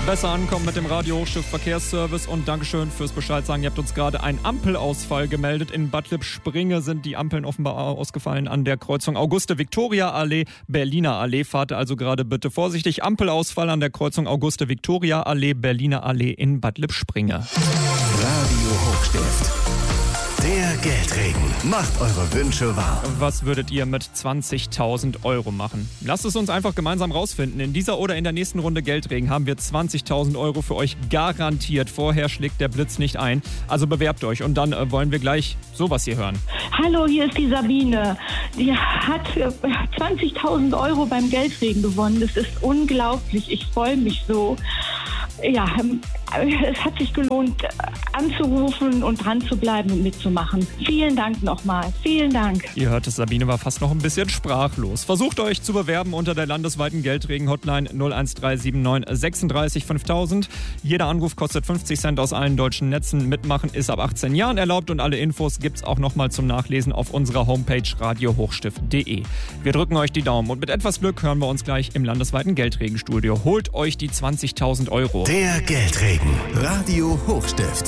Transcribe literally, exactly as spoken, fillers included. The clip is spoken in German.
besser ankommen mit dem Radio Hochstift Verkehrsservice und Dankeschön fürs Bescheid sagen. Ihr habt uns gerade einen Ampelausfall gemeldet. In Bad Lippspringe sind die Ampeln offenbar ausgefallen an der Kreuzung Auguste-Viktoria-Allee, Berliner Allee. Fahrt also gerade bitte vorsichtig. Ampelausfall an der Kreuzung Auguste-Viktoria-Allee, Berliner Allee in Bad Lippspringe. Radio Hochstift. Der Geldregen macht eure Wünsche wahr. Was würdet ihr mit zwanzigtausend Euro machen? Lasst es uns einfach gemeinsam rausfinden. In dieser oder in der nächsten Runde Geldregen haben wir zwanzigtausend Euro für euch garantiert. Vorher schlägt der Blitz nicht ein. Also bewerbt euch und dann äh, wollen wir gleich sowas hier hören. Hallo, hier ist die Sabine. Die hat äh, zwanzigtausend Euro beim Geldregen gewonnen. Das ist unglaublich. Ich freue mich so. Ja, es hat sich gelohnt, anzurufen und dran zu bleiben und mitzumachen. Vielen Dank nochmal. Vielen Dank. Ihr hört es, Sabine war fast noch ein bisschen sprachlos. Versucht euch zu bewerben unter der landesweiten Geldregen-Hotline null eins drei sieben neun sechsunddreißig fünftausend. Jeder Anruf kostet fünfzig Cent aus allen deutschen Netzen. Mitmachen ist ab achtzehn Jahren erlaubt und alle Infos gibt's auch nochmal zum Nachlesen auf unserer Homepage radio hochstift punkt de. Wir drücken euch die Daumen und mit etwas Glück hören wir uns gleich im landesweiten Geldregen-Studio. Holt euch die zwanzigtausend Euro. Der Geldregen. Radio Hochstift.